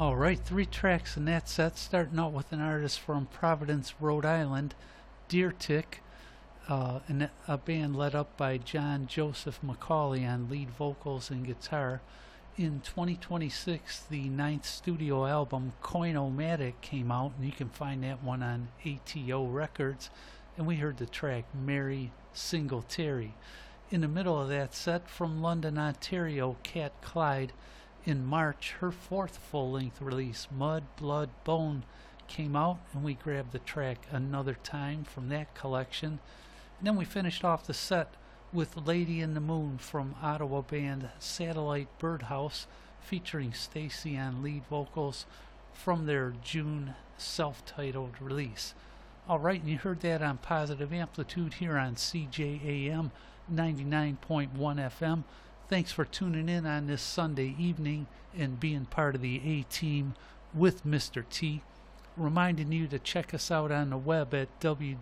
All right, three tracks in that set, starting out with an artist from Providence, Rhode Island, Deer Tick, and a band led up by John Joseph McCauley on lead vocals and guitar. In 2026, the ninth studio album, Coin-O-Matic, came out, and you can find that one on ATO Records. And we heard the track Mary Singletary. In the middle of that set, from London, Ontario, Cat Clyde. In March, her fourth full-length release, Mud, Blood, Bone, came out, and we grabbed the track Another Time from that collection. And then we finished off the set with Lady in the Moon from Ottawa band Satellite Birdhouse, featuring Stacy on lead vocals from their June self-titled release. Alright, and you heard that on Positive Amplitude here on CJAM 99.1 FM. Thanks for tuning in on this Sunday evening and being part of the A-Team with Mr. T. Reminding you to check us out on the web at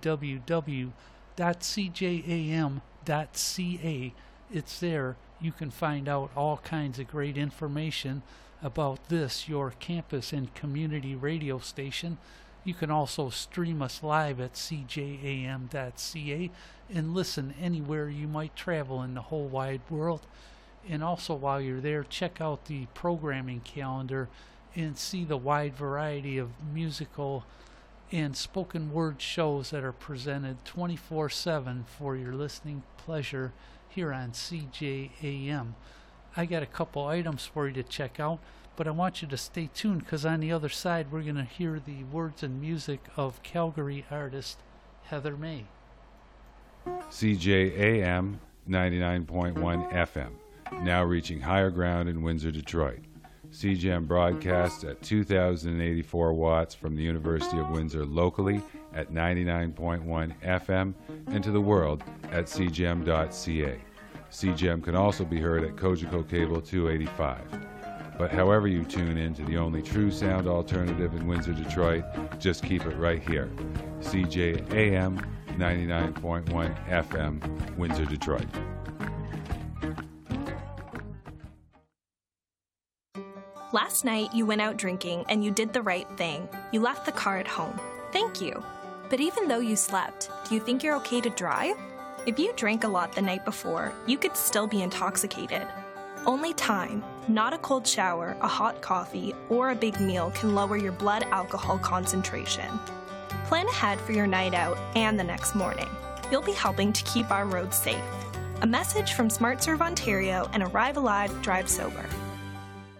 www.cjam.ca. It's there. You can find out all kinds of great information about this, your campus and community radio station. You can also stream us live at cjam.ca and listen anywhere you might travel in the whole wide world. And also, while you're there, check out the programming calendar and see the wide variety of musical and spoken word shows that are presented 24/7 for your listening pleasure here on CJAM. I got a couple items for you to check out, but I want you to stay tuned, because on the other side we're going to hear the words and music of Calgary artist Heather May. CJAM 99.1 FM, now reaching higher ground in Windsor, Detroit. CJAM broadcasts at 2,084 watts from the University of Windsor locally at 99.1 FM and to the world at cjam.ca. CJAM can also be heard at Cogeco Cable 285. But however you tune in to the only true sound alternative in Windsor, Detroit, just keep it right here. CJAM 99.1 FM, Windsor, Detroit. Last night, you went out drinking and you did the right thing. You left the car at home. Thank you. But even though you slept, do you think you're okay to drive? If you drank a lot the night before, you could still be intoxicated. Only time, not a cold shower, a hot coffee, or a big meal can lower your blood alcohol concentration. Plan ahead for your night out and the next morning. You'll be helping to keep our roads safe. A message from SmartServe Ontario and Arrive Alive, Drive Sober.